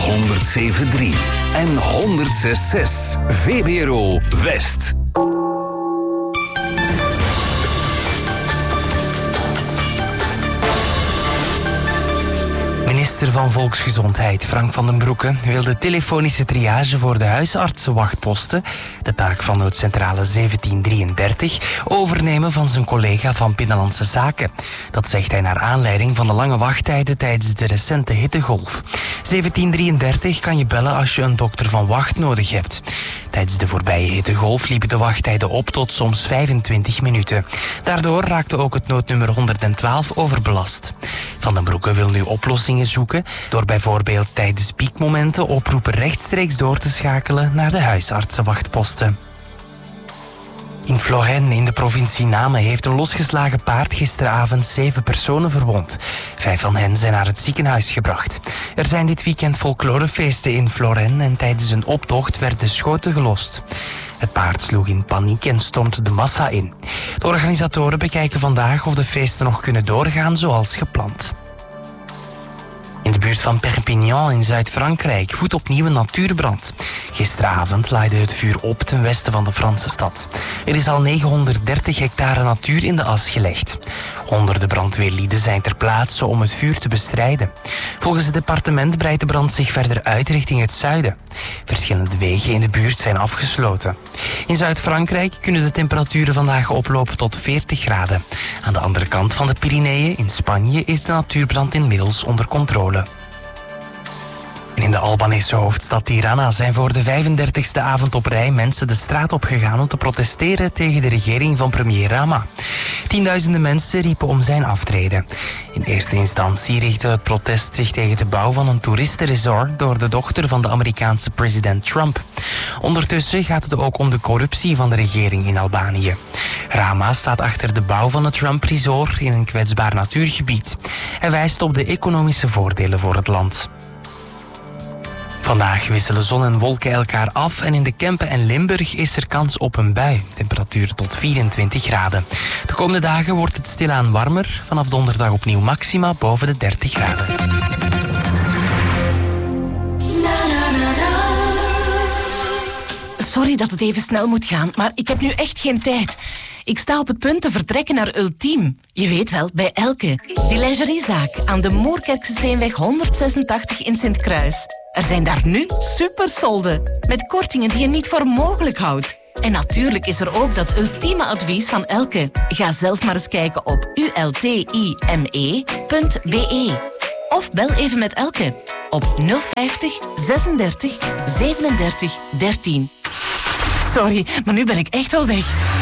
107.3 en 106.6 VPRO West. Minister van Volksgezondheid Frank van den Broeke wil de telefonische triage voor de huisartsenwachtposten, de taak van noodcentrale 1733, overnemen van zijn collega van Binnenlandse Zaken. Dat zegt hij naar aanleiding van de lange wachttijden tijdens de recente hittegolf. 1733 kan je bellen als je een dokter van wacht nodig hebt. Tijdens de voorbije hittegolf liepen de wachttijden op tot soms 25 minuten. Daardoor raakte ook het noodnummer 112 overbelast. Van den Broeke wil nu oplossingen zoeken door bijvoorbeeld tijdens piekmomenten oproepen rechtstreeks door te schakelen naar de huisartsenwachtposten. In Florenne, in de provincie Namen, heeft een losgeslagen paard gisteravond 7 personen verwond. 5 van hen zijn naar het ziekenhuis gebracht. Er zijn dit weekend folklorefeesten in Florenne en tijdens een optocht werden schoten gelost. Het paard sloeg in paniek en stormde de massa in. De organisatoren bekijken vandaag of de feesten nog kunnen doorgaan zoals gepland. In de buurt van Perpignan in Zuid-Frankrijk woedt opnieuw een natuurbrand. Gisteravond laaide het vuur op ten westen van de Franse stad. Er is al 930 hectare natuur in de as gelegd. Honderden brandweerlieden zijn ter plaatse om het vuur te bestrijden. Volgens het departement breidt de brand zich verder uit richting het zuiden. Verschillende wegen in de buurt zijn afgesloten. In Zuid-Frankrijk kunnen de temperaturen vandaag oplopen tot 40 graden. Aan de andere kant van de Pyreneeën, in Spanje, is de natuurbrand inmiddels onder controle. En in de Albanese hoofdstad Tirana zijn voor de 35e avond op rij mensen de straat opgegaan om te protesteren tegen de regering van premier Rama. Tienduizenden mensen riepen om zijn aftreden. In eerste instantie richtte het protest zich tegen de bouw van een toeristenresort door de dochter van de Amerikaanse president Trump. Ondertussen gaat het ook om de corruptie van de regering in Albanië. Rama staat achter de bouw van het Trump Resort in een kwetsbaar natuurgebied. Hij wijst op de economische voordelen voor het land. Vandaag wisselen zon en wolken elkaar af en in de Kempen en Limburg is er kans op een bui. Temperatuur tot 24 graden. De komende dagen wordt het stilaan warmer. Vanaf donderdag opnieuw maxima boven de 30 graden. Sorry dat het even snel moet gaan, maar ik heb nu echt geen tijd. Ik sta op het punt te vertrekken naar Ultiem. Je weet wel, bij Elke. Die lingeriezaak aan de Moerkerksteenweg 186 in Sint-Kruis. Er zijn daar nu supersolden. Met kortingen die je niet voor mogelijk houdt. En natuurlijk is er ook dat ultieme advies van Elke. Ga zelf maar eens kijken op ultime.be. Of bel even met Elke op 050 36 37 13. Sorry, maar nu ben ik echt wel weg.